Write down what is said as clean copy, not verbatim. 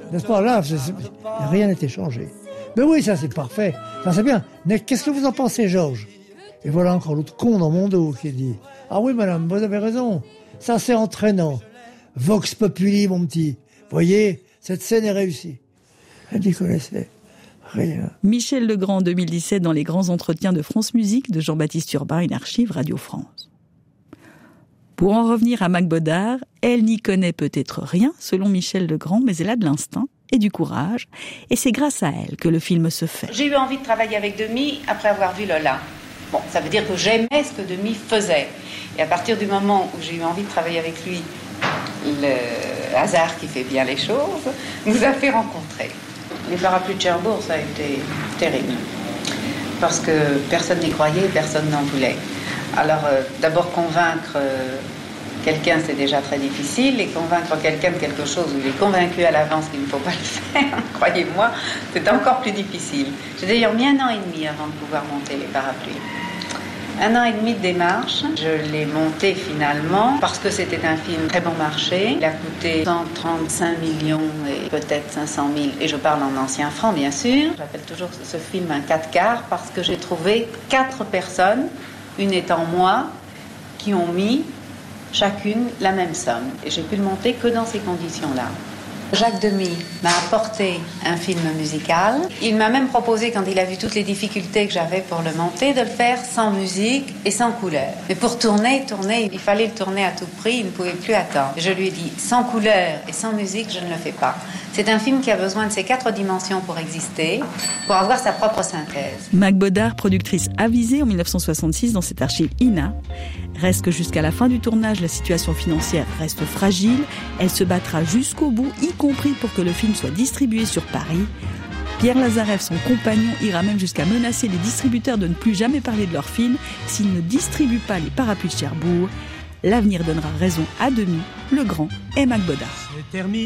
N'est-ce pas? Là, rien n'était changé. Mais oui, ça c'est parfait. Ça c'est bien. Mais qu'est-ce que vous en pensez, Georges? Et voilà encore l'autre con dans mon dos qui dit: ah oui, madame, vous avez raison. Ça c'est entraînant. Vox populi, mon petit. Voyez, cette scène est réussie. Elle n'y connaissait rien. Michel Legrand, 2017, dans les grands entretiens de France Musique de Jean-Baptiste Urbain, une archive Radio France. Pour en revenir à Mac Bodar, elle n'y connaît peut-être rien, selon Michel Legrand, mais elle a de l'instinct et du courage, et c'est grâce à elle que le film se fait. J'ai eu envie de travailler avec Demy après avoir vu Lola. Bon, ça veut dire que j'aimais ce que Demy faisait. Et à partir du moment où j'ai eu envie de travailler avec lui, le hasard qui fait bien les choses nous a fait rencontrer. Les parapluies de Cherbourg, ça a été terrible. Parce que personne n'y croyait, personne n'en voulait. Alors, d'abord convaincre quelqu'un, c'est déjà très difficile. Et convaincre quelqu'un de quelque chose où il est convaincu à l'avance qu'il ne faut pas le faire, croyez-moi, c'est encore plus difficile. J'ai d'ailleurs mis 1 an et demi avant de pouvoir monter les parapluies. 1 an et demi de démarche. Je l'ai monté finalement parce que c'était un film très bon marché. Il a coûté 135 millions et peut-être 500 000. Et je parle en anciens francs, bien sûr. J'appelle toujours ce film un 4/4 parce que j'ai trouvé 4 personnes, une étant moi, qui ont mis chacune la même somme. Et j'ai pu le monter que dans ces conditions-là. Jacques Demy m'a apporté un film musical. Il m'a même proposé, quand il a vu toutes les difficultés que j'avais pour le monter, de le faire sans musique et sans couleur. Mais pour tourner, il fallait le tourner à tout prix, il ne pouvait plus attendre. Je lui ai dit, sans couleur et sans musique, je ne le fais pas. C'est un film qui a besoin de ces 4 dimensions pour exister, pour avoir sa propre synthèse. Mac Bodar, productrice avisée en 1966 dans cette archive INA. Reste que jusqu'à la fin du tournage, la situation financière reste fragile. Elle se battra jusqu'au bout, y compris pour que le film soit distribué sur Paris. Pierre Lazareff, son compagnon, ira même jusqu'à menacer les distributeurs de ne plus jamais parler de leur film s'ils ne distribuent pas les parapluies de Cherbourg. L'avenir donnera raison à Demy, Legrand et Mac Bodar.